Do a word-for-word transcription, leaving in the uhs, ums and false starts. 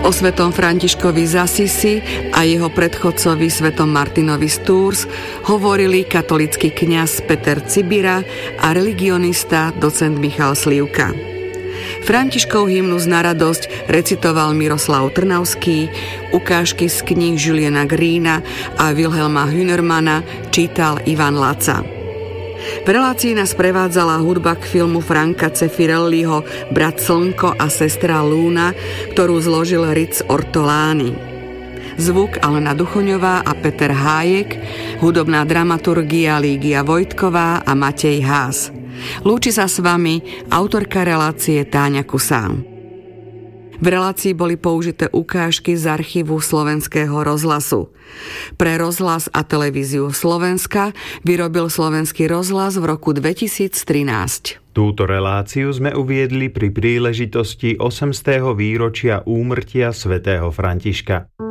O svetom Františkovi z Assisi a jeho predchodcovi svetom Martinovi z Tours hovorili katolícky kňaz Peter Cibira a religionista docent Michal Slivka. Františkov hymnus na radosť recitoval Miroslav Trnavský, ukážky z kníh Juliana Greena a Wilhelma Hünermana čítal Ivan Laca. V relácii nás prevádzala hudba k filmu Franka Zeffirelliho Brat Slnko a sestra Lúna, ktorú zložil Ritz Ortolani. Zvuk Alena Duchoňová a Peter Hájek, hudobná dramaturgia Lígia Vojtková a Matej Haas. Lúči sa s vami autorka relácie Táňa Kusán. V relácii boli použité ukážky z archívu Slovenského rozhlasu. Pre rozhlas a televíziu Slovenska vyrobil Slovenský rozhlas v roku dvetisíctrinásť. Túto reláciu sme uviedli pri príležitosti osemstého výročia úmrtia svätého Františka.